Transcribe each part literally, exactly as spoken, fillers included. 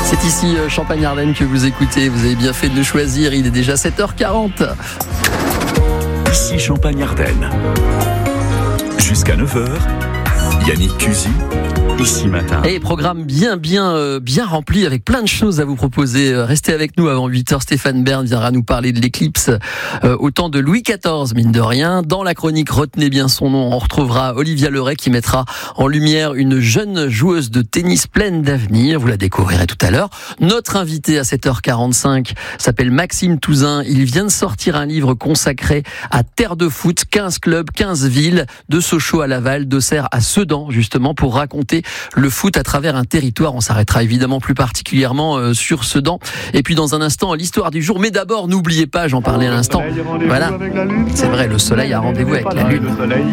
C'est ici Champagne-Ardenne que vous écoutez. Vous avez bien fait de nous choisir. Il est déjà sept heures quarante. Ici Champagne-Ardenne. Jusqu'à neuf heures, Yannick Cusy. Ici matin. Et programme bien, bien, euh, bien rempli avec plein de choses à vous proposer. Restez avec nous avant huit heures. Stéphane Bern viendra nous parler de l'éclipse euh, au temps de Louis quatorze, mine de rien. Dans la chronique, retenez bien son nom. On retrouvera Olivia Leray qui mettra en lumière une jeune joueuse de tennis pleine d'avenir. Vous la découvrirez tout à l'heure. Notre invité à sept heures quarante-cinq s'appelle Maxime Touzin. Il vient de sortir un livre consacré à Terre de foot, quinze clubs, quinze villes, de Sochaux à Laval, d'Auxerre à Sedan, justement, pour raconter le foot à travers un territoire. On s'arrêtera évidemment plus particulièrement euh, sur Sedan. Et puis dans un instant, l'histoire du jour. Mais d'abord, n'oubliez pas, j'en parlais à l'instant. Voilà, c'est vrai, le soleil a rendez-vous avec la lune.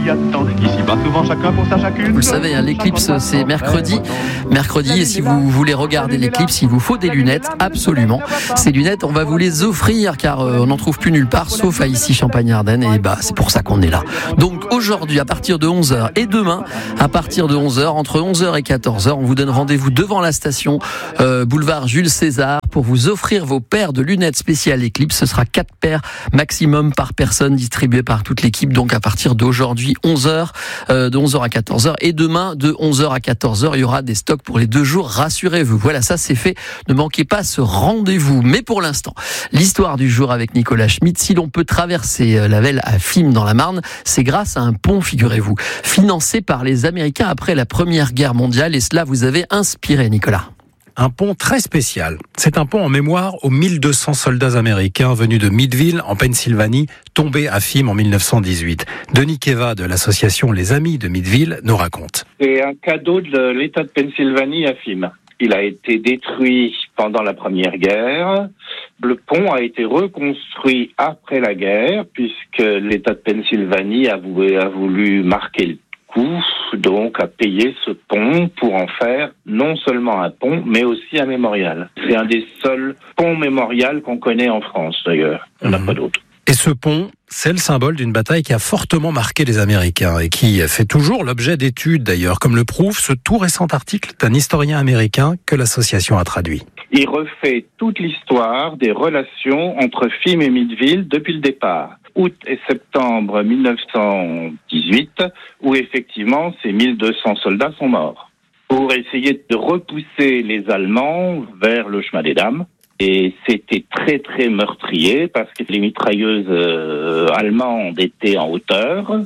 Vous le savez, hein, l'éclipse, c'est mercredi. Mercredi, et si vous voulez regarder l'éclipse, il vous faut des lunettes, absolument. Ces lunettes, on va vous les offrir, car euh, on n'en trouve plus nulle part, sauf à ici Champagne-Ardenne. Et bah, c'est pour ça qu'on est là. Donc aujourd'hui, à partir de onze heures, et demain, à partir de onze heures, entre onze heures et quatorze heures, on vous donne rendez-vous devant la station euh, boulevard Jules César pour vous offrir vos paires de lunettes spéciales Eclipse. Ce sera quatre paires maximum par personne distribuées par toute l'équipe. Donc à partir d'aujourd'hui onze heures, euh, de onze heures à quatorze heures, et demain de onze heures à quatorze heures, il y aura des stocks pour les deux jours, rassurez-vous. Voilà, ça c'est fait. Ne manquez pas ce rendez-vous. Mais pour l'instant, l'histoire du jour avec Nicolas Schmitt. Si l'on peut traverser la Vesle à Fismes dans la Marne, c'est grâce à un pont, figurez-vous, financé par les Américains après la Première Guerre mondiale, et cela vous avait inspiré, Nicolas. Un pont très spécial. C'est un pont en mémoire aux mille deux cents soldats américains venus de Meadville, en Pennsylvanie, tombés à Fismes en mille neuf cent dix-huit. Denis Keva de l'association Les Amis de Meadville nous raconte. C'est un cadeau de l'État de Pennsylvanie à Fismes. Il a été détruit pendant la Première Guerre. Le pont a été reconstruit après la guerre, puisque l'État de Pennsylvanie a voulu, a voulu marquer le coup, donc a payé ce pont pour en faire non seulement un pont, mais aussi un mémorial. C'est un des seuls ponts mémorials qu'on connaît en France, d'ailleurs. Il n'y en a mmh. pas d'autres. Et ce pont, c'est le symbole d'une bataille qui a fortement marqué les Américains et qui fait toujours l'objet d'études d'ailleurs, comme le prouve ce tout récent article d'un historien américain que l'association a traduit. Il refait toute l'histoire des relations entre Fismes et Meadville depuis le départ. Août et septembre mille neuf cent dix-huit, où effectivement ces mille deux cents soldats sont morts, pour essayer de repousser les Allemands vers le chemin des Dames. Et c'était très très meurtrier parce que les mitrailleuses euh, allemandes étaient en hauteur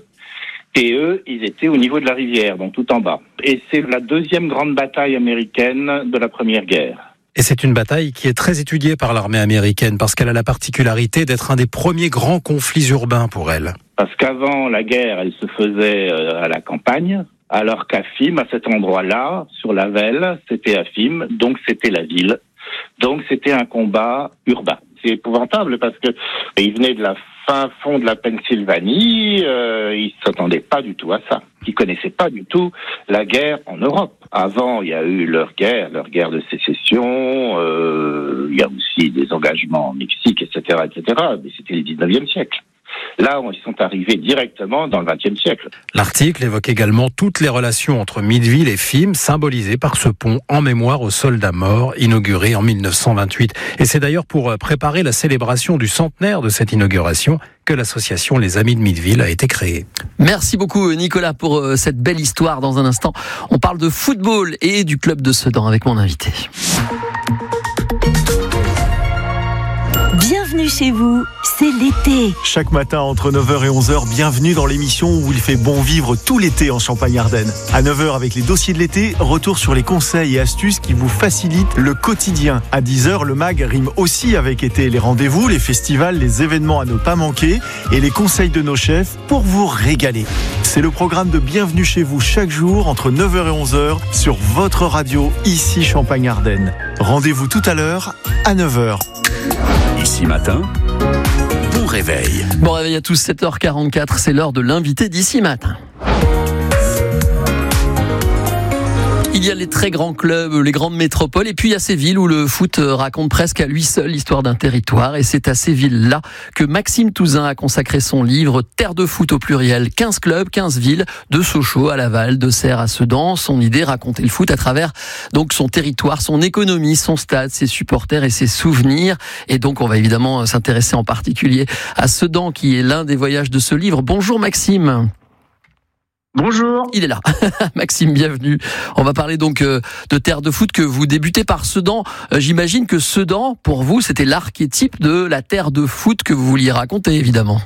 et eux, ils étaient au niveau de la rivière, donc tout en bas. Et c'est la deuxième grande bataille américaine de la Première Guerre. Et c'est une bataille qui est très étudiée par l'armée américaine parce qu'elle a la particularité d'être un des premiers grands conflits urbains pour elle. Parce qu'avant la guerre, elle se faisait à la campagne, alors qu'à Fismes, à cet endroit-là, sur la Vesle, c'était à Fismes, donc c'était la ville. Donc c'était un combat urbain. C'est épouvantable parce que ils venaient de la fin fond de la Pennsylvanie, euh, ils s'attendaient pas du tout à ça. Ils connaissaient pas du tout la guerre en Europe. Avant, il y a eu leur guerre, leur guerre de sécession, euh, il y a aussi des engagements au Mexique, et cetera, et cetera. Mais c'était le dix-neuvième siècle. Là, ils sont arrivés directement dans le vingtième siècle. L'article évoque également toutes les relations entre Meadville et Fismes, symbolisées par ce pont en mémoire aux soldats morts, inauguré en mille neuf cent vingt-huit. Et c'est d'ailleurs pour préparer la célébration du centenaire de cette inauguration que l'association Les Amis de Meadville a été créée. Merci beaucoup Nicolas pour cette belle histoire. Dans un instant, on parle de football et du club de Sedan avec mon invité. Bienvenue chez vous, c'est l'été. Chaque matin entre neuf heures et onze heures, bienvenue dans l'émission où il fait bon vivre tout l'été en Champagne-Ardenne. À neuf heures avec les dossiers de l'été, retour sur les conseils et astuces qui vous facilitent le quotidien. À dix heures, le mag rime aussi avec été. Les rendez-vous, les festivals, les événements à ne pas manquer et les conseils de nos chefs pour vous régaler. C'est le programme de Bienvenue chez vous chaque jour entre neuf heures et onze heures sur votre radio, ici Champagne-Ardenne. Rendez-vous tout à l'heure à neuf heures. Ici matin, bon réveil. Bon réveil à tous, sept heures quarante-quatre, c'est l'heure de l'invité d'ici matin. Il y a les très grands clubs, les grandes métropoles, et puis il y a ces villes où le foot raconte presque à lui seul l'histoire d'un territoire. Et c'est à ces villes-là que Maxime Touzin a consacré son livre Terre de foot au pluriel. quinze clubs, quinze villes, de Sochaux à Laval, de Serres à Sedan. Son idée, raconter le foot à travers donc son territoire, son économie, son stade, ses supporters et ses souvenirs. Et donc on va évidemment s'intéresser en particulier à Sedan, qui est l'un des voyages de ce livre. Bonjour Maxime. Bonjour. Il est là. Maxime, bienvenue. On va parler donc euh, de Terre de foot, que vous débutez par Sedan. Euh, j'imagine que Sedan, pour vous, c'était l'archétype de la terre de foot que vous vouliez raconter, évidemment.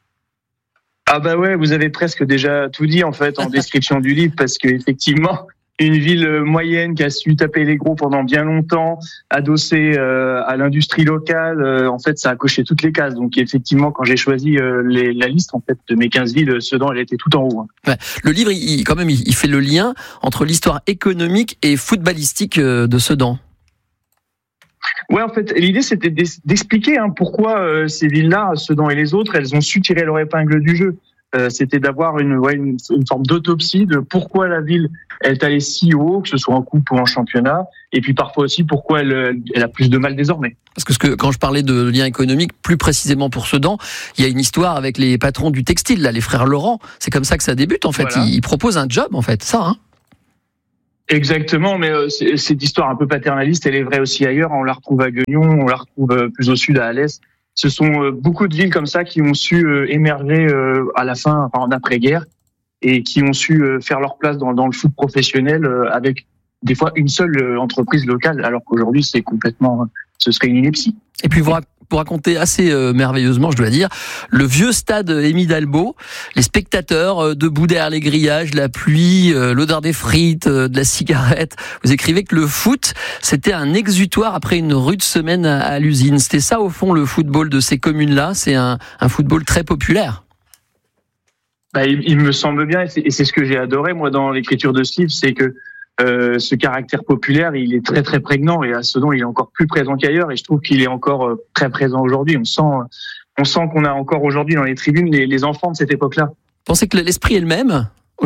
Ah bah ouais, vous avez presque déjà tout dit en fait en description du livre, parce que effectivement, une ville moyenne qui a su taper les gros pendant bien longtemps, adossée euh, à l'industrie locale, euh, en fait ça a coché toutes les cases. Donc effectivement, quand j'ai choisi euh, les, la liste en fait de mes quinze villes, Sedan elle était tout en haut. Hein. Ouais. Le livre, il, quand même, il fait le lien entre l'histoire économique et footballistique de Sedan. Ouais, en fait, l'idée c'était d'expliquer hein, pourquoi euh, ces villes-là, Sedan et les autres, elles ont su tirer leur épingle du jeu. Euh, c'était d'avoir une, ouais, une, une forme d'autopsie de pourquoi la ville est allée si haut, que ce soit en coupe ou en championnat, et puis parfois aussi pourquoi elle, elle a plus de mal désormais. Parce que, ce que quand je parlais de lien économique, plus précisément pour Sedan, il y a une histoire avec les patrons du textile, là, les frères Laurent. C'est comme ça que ça débute en fait. Voilà. Ils, ils proposent un job en fait, ça. Hein. Exactement, mais euh, c'est, cette histoire un peu paternaliste, elle est vraie aussi ailleurs. On la retrouve à Guignon, on la retrouve euh, plus au sud, à Alès. Ce sont euh, beaucoup de villes comme ça qui ont su euh, émerger euh, à la fin, enfin, en après-guerre, et qui ont su euh, faire leur place dans, dans le foot professionnel euh, avec des fois une seule euh, entreprise locale, alors qu'aujourd'hui c'est complètement, ce serait une ineptie. Et puis vous pour raconter assez euh, merveilleusement, je dois dire, le vieux stade Émile Dalbeau, les spectateurs euh, debout derrière les grillages, la pluie, euh, l'odeur des frites, euh, de la cigarette. Vous écrivez que le foot, c'était un exutoire après une rude semaine à, à l'usine. C'était ça au fond le football de ces communes-là, c'est un, un football très populaire. Bah, il, il me semble bien, et c'est, et c'est ce que j'ai adoré moi dans l'écriture de ce livre, c'est que Euh, ce caractère populaire, il est très très prégnant, et à Sedan, il est encore plus présent qu'ailleurs, et je trouve qu'il est encore euh, très présent aujourd'hui. On sent, on sent qu'on a encore aujourd'hui dans les tribunes les, les enfants de cette époque-là. Vous pensez que l'esprit est le même aujourd'hui ?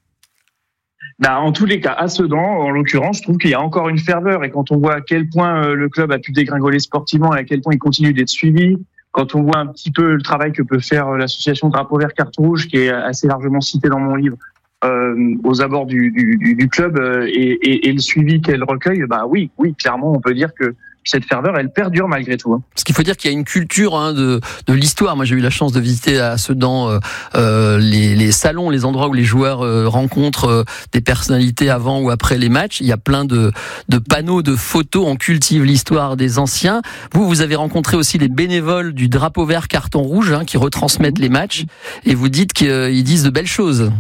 Bah, en tous les cas, à Sedan, en l'occurrence, je trouve qu'il y a encore une ferveur, et quand on voit à quel point euh, le club a pu dégringoler sportivement et à quel point il continue d'être suivi, quand on voit un petit peu le travail que peut faire euh, l'association Drapeau Vert Carte Rouge, qui est assez largement citée dans mon livre, Euh, aux abords du, du, du club euh, et, et, et le suivi qu'elle recueille, bah oui, oui, clairement, on peut dire que cette ferveur, elle perdure malgré tout. Hein. Parce qu'il faut dire qu'il y a une culture hein, de, de l'histoire. Moi, j'ai eu la chance de visiter à Sedan euh, euh, les, les salons, les endroits où les joueurs euh, rencontrent euh, des personnalités avant ou après les matchs. Il y a plein de, de panneaux, de photos. On cultive l'histoire des anciens. Vous, vous avez rencontré aussi les bénévoles du Drapeau Vert Carton Rouge hein, qui retransmettent les matchs. Et vous dites qu'ils euh, disent de belles choses.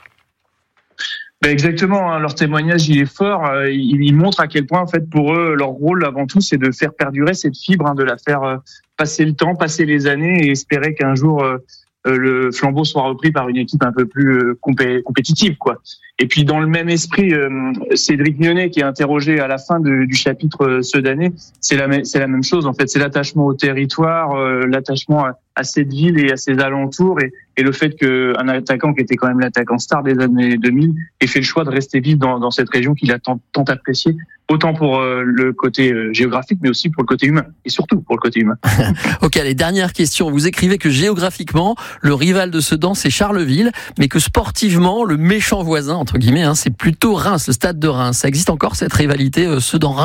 Ben exactement, hein, leur témoignage il est fort, euh, il, il montre à quel point en fait pour eux leur rôle avant tout c'est de faire perdurer cette fibre, hein, de la faire euh, passer le temps, passer les années et espérer qu'un jour euh, euh, le flambeau soit repris par une équipe un peu plus euh, compé- compétitive quoi. Et puis dans le même esprit, euh, Cédric Mionnet qui est interrogé à la fin de, du chapitre euh, sedanais, c'est la, c'est la même chose en fait, c'est l'attachement au territoire, euh, l'attachement à, à cette ville et à ses alentours et, et le fait qu'un attaquant qui était quand même l'attaquant star des années deux mille ait fait le choix de rester vivre dans, dans cette région qu'il a tant, tant appréciée, autant pour euh, le côté euh, géographique mais aussi pour le côté humain et surtout pour le côté humain. Ok, les dernières questions. Vous écrivez que géographiquement, le rival de Sedan c'est Charleville, mais que sportivement, le méchant voisin entre guillemets, hein, c'est plutôt Reims, le stade de Reims. Ça existe encore cette rivalité euh, Sedan-Reims ?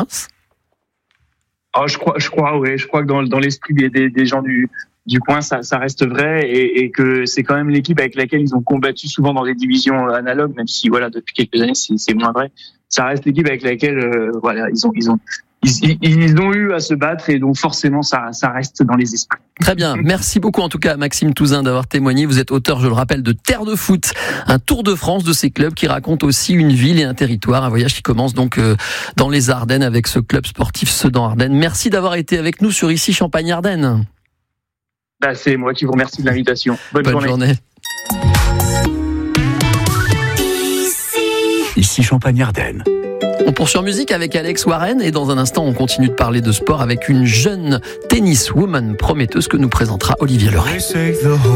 Oh, je crois, je crois, ouais, je crois que dans, dans l'esprit des, des, des gens du du coin, ça, ça reste vrai et, et que c'est quand même l'équipe avec laquelle ils ont combattu souvent dans des divisions analogues, même si voilà depuis quelques années c'est, c'est moins vrai. Ça reste l'équipe avec laquelle euh, voilà ils ont ils ont ils, ils ont eu à se battre et donc forcément ça ça reste dans les esprits. Très bien, merci beaucoup en tout cas à Maxime Touzin d'avoir témoigné. Vous êtes auteur, je le rappelle, de Terre de foot, un tour de France de ces clubs qui raconte aussi une ville et un territoire, un voyage qui commence donc euh, dans les Ardennes avec ce club sportif Sedan-Ardennes. Merci d'avoir été avec nous sur Ici Champagne-Ardenne. Bah, c'est moi qui vous remercie de l'invitation. Bonne, Bonne journée. journée. Ici Champagne-Ardenne. On poursuit en musique avec Alex Warren et dans un instant on continue de parler de sport avec une jeune tenniswoman prometteuse que nous présentera Olivier Leray.